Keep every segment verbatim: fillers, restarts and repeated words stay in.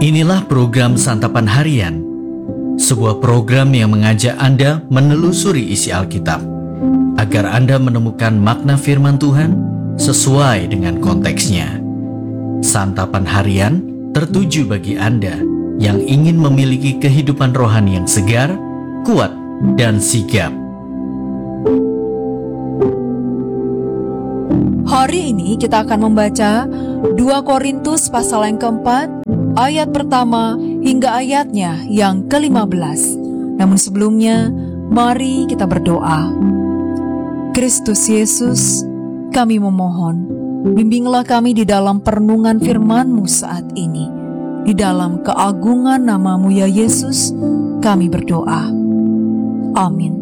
Inilah program Santapan Harian, sebuah program yang mengajak Anda menelusuri isi Alkitab, agar Anda menemukan makna firman Tuhan sesuai dengan konteksnya. Santapan Harian tertuju bagi Anda yang ingin memiliki kehidupan rohani yang segar, kuat, dan sigap. Hari ini kita akan membaca dua Korintus pasal yang keempat, ayat pertama hingga ayatnya yang kelima belas. Namun sebelumnya, mari kita berdoa. Kristus Yesus, kami memohon, bimbinglah kami di dalam perenungan firman-Mu saat ini. Di dalam keagungan nama-Mu ya Yesus, kami berdoa. Amin.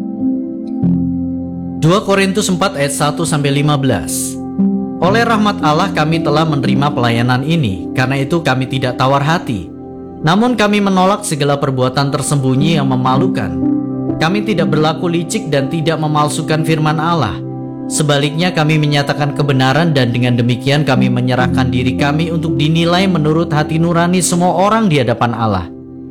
dua Korintus empat ayat satu sampai lima belas. Oleh rahmat Allah kami telah menerima pelayanan ini, karena itu kami tidak tawar hati. Namun kami menolak segala perbuatan tersembunyi yang memalukan. Kami tidak berlaku licik dan tidak memalsukan firman Allah. Sebaliknya kami menyatakan kebenaran, dan dengan demikian kami menyerahkan diri kami untuk dinilai menurut hati nurani semua orang di hadapan Allah.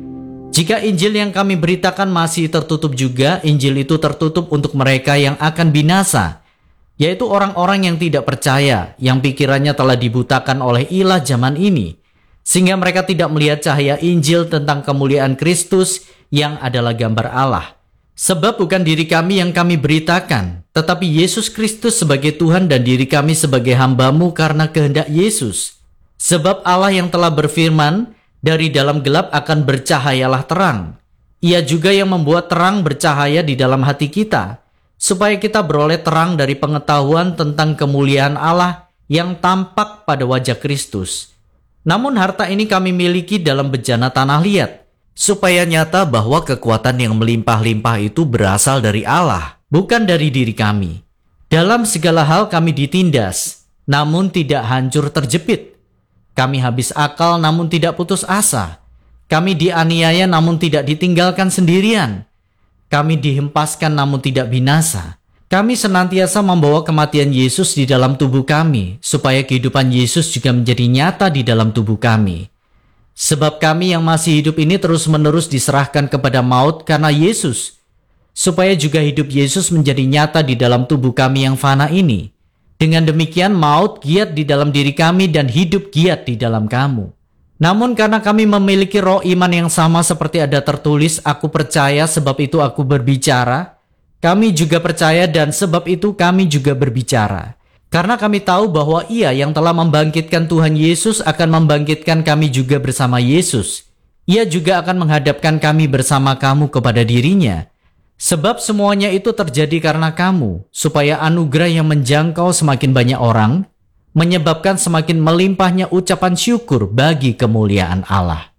Jika Injil yang kami beritakan masih tertutup juga, Injil itu tertutup untuk mereka yang akan binasa, yaitu orang-orang yang tidak percaya, yang pikirannya telah dibutakan oleh ilah zaman ini, sehingga mereka tidak melihat cahaya Injil tentang kemuliaan Kristus yang adalah gambar Allah. Sebab bukan diri kami yang kami beritakan, tetapi Yesus Kristus sebagai Tuhan dan diri kami sebagai hamba-Mu karena kehendak Yesus. Sebab Allah yang telah berfirman, dari dalam gelap akan bercahayalah terang. Ia juga yang membuat terang bercahaya di dalam hati kita, supaya kita beroleh terang dari pengetahuan tentang kemuliaan Allah yang tampak pada wajah Kristus. Namun harta ini kami miliki dalam bejana tanah liat, supaya nyata bahwa kekuatan yang melimpah-limpah itu berasal dari Allah, bukan dari diri kami. Dalam segala hal kami ditindas, namun tidak hancur terjepit. Kami habis akal namun tidak putus asa. Kami dianiaya namun tidak ditinggalkan sendirian. Kami dihempaskan namun tidak binasa. Kami senantiasa membawa kematian Yesus di dalam tubuh kami, supaya kehidupan Yesus juga menjadi nyata di dalam tubuh kami. Sebab kami yang masih hidup ini terus-menerus diserahkan kepada maut karena Yesus, supaya juga hidup Yesus menjadi nyata di dalam tubuh kami yang fana ini. Dengan demikian maut giat di dalam diri kami dan hidup giat di dalam kamu. Namun karena kami memiliki roh iman yang sama seperti ada tertulis, aku percaya sebab itu aku berbicara. Kami juga percaya dan sebab itu kami juga berbicara. Karena kami tahu bahwa Ia yang telah membangkitkan Tuhan Yesus akan membangkitkan kami juga bersama Yesus. Ia juga akan menghadapkan kami bersama kamu kepada dirinya. Sebab semuanya itu terjadi karena kamu, supaya anugerah yang menjangkau semakin banyak orang, menyebabkan semakin melimpahnya ucapan syukur bagi kemuliaan Allah.